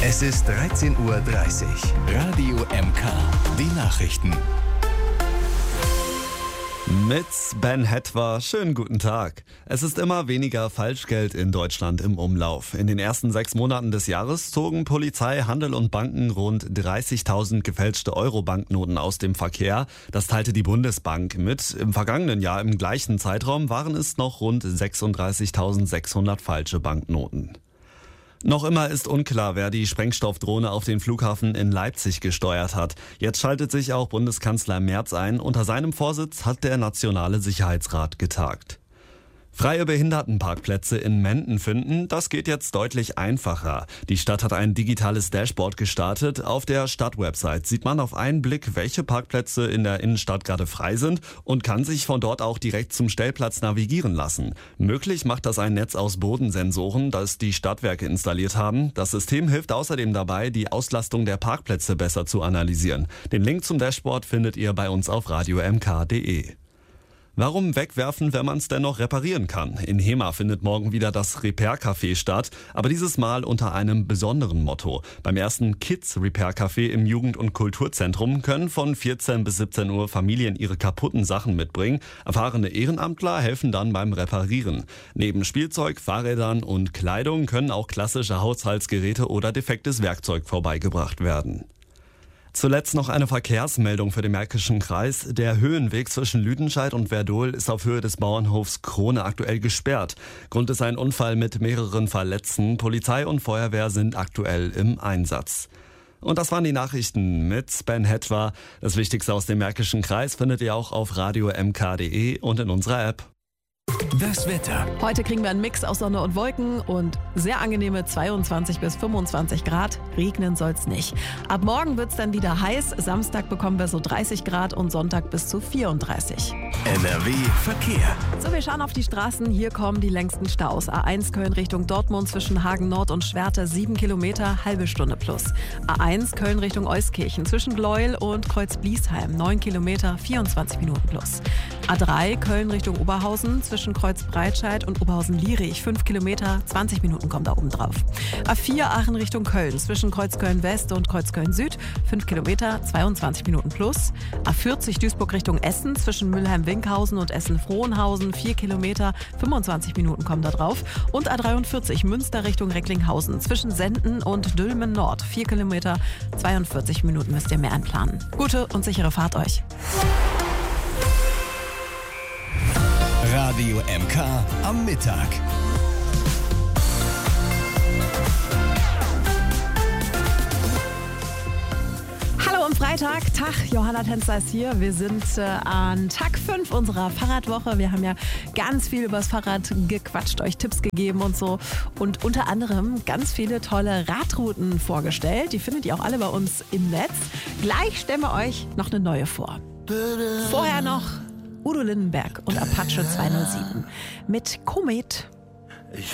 Es ist 13:30 Uhr. Radio MK. Die Nachrichten. Mit Ben Hetwa, schönen guten Tag. Es ist immer weniger Falschgeld in Deutschland im Umlauf. In den ersten 6 Monaten des Jahres zogen Polizei, Handel und Banken rund 30.000 gefälschte Euro-Banknoten aus dem Verkehr. Das teilte die Bundesbank mit. Im vergangenen Jahr im gleichen Zeitraum waren es noch rund 36.600 falsche Banknoten. Noch immer ist unklar, wer die Sprengstoffdrohne auf den Flughafen in Leipzig gesteuert hat. Jetzt schaltet sich auch Bundeskanzler Merz ein. Unter seinem Vorsitz hat der Nationale Sicherheitsrat getagt. Freie Behindertenparkplätze in Menden finden, das geht jetzt deutlich einfacher. Die Stadt hat ein digitales Dashboard gestartet. Auf der Stadtwebsite sieht man auf einen Blick, welche Parkplätze in der Innenstadt gerade frei sind und kann sich von dort auch direkt zum Stellplatz navigieren lassen. Möglich macht das ein Netz aus Bodensensoren, das die Stadtwerke installiert haben. Das System hilft außerdem dabei, die Auslastung der Parkplätze besser zu analysieren. Den Link zum Dashboard findet ihr bei uns auf radiomk.de. Warum wegwerfen, wenn man es dennoch reparieren kann? In Hema findet morgen wieder das Repair-Café statt, aber dieses Mal unter einem besonderen Motto. Beim ersten Kids-Repair-Café im Jugend- und Kulturzentrum können von 14 bis 17 Uhr Familien ihre kaputten Sachen mitbringen. Erfahrene Ehrenamtler helfen dann beim Reparieren. Neben Spielzeug, Fahrrädern und Kleidung können auch klassische Haushaltsgeräte oder defektes Werkzeug vorbeigebracht werden. Zuletzt noch eine Verkehrsmeldung für den Märkischen Kreis. Der Höhenweg zwischen Lüdenscheid und Werdohl ist auf Höhe des Bauernhofs Krone aktuell gesperrt. Grund ist ein Unfall mit mehreren Verletzten. Polizei und Feuerwehr sind aktuell im Einsatz. Und das waren die Nachrichten mit Ben Hetwa. Das Wichtigste aus dem Märkischen Kreis findet ihr auch auf radiomk.de und in unserer App. Das Wetter. Heute kriegen wir einen Mix aus Sonne und Wolken und sehr angenehme 22 bis 25 Grad. Regnen soll's nicht. Ab morgen wird's dann wieder heiß. Samstag bekommen wir so 30 Grad und Sonntag bis zu 34. NRW Verkehr. So, wir schauen auf die Straßen. Hier kommen die längsten Staus. A1 Köln Richtung Dortmund zwischen Hagen Nord und Schwerte 7 Kilometer, halbe Stunde plus. A1 Köln Richtung Euskirchen zwischen Gleuel und Kreuz-Bliesheim 9 Kilometer, 24 Minuten plus. A3 Köln Richtung Oberhausen zwischen Kreuz-Breitscheid und Oberhausen-Lierich 5 Kilometer, 20 Minuten kommt da oben drauf. A4 Aachen Richtung Köln zwischen Kreuzköln West und Kreuzköln Süd 5 Kilometer, 22 Minuten plus. A40 Duisburg Richtung Essen zwischen Mülheim-Winkhausen und Essen-Frohnhausen 4 Kilometer, 25 Minuten kommen da drauf. Und A43 Münster Richtung Recklinghausen zwischen Senden und Dülmen Nord 4 Kilometer, 42 Minuten müsst ihr mehr einplanen. Gute und sichere Fahrt euch. Radio MK am Mittag. Hallo am Freitag, Tag, Johanna Tänzer ist hier. Wir sind an Tag 5 unserer Fahrradwoche. Wir haben ja ganz viel übers Fahrrad gequatscht, euch Tipps gegeben und so. Und unter anderem ganz viele tolle Radrouten vorgestellt. Die findet ihr auch alle bei uns im Netz. Gleich stellen wir euch noch eine neue vor. Vorher noch Udo Lindenberg und Apache 207 mit Komet.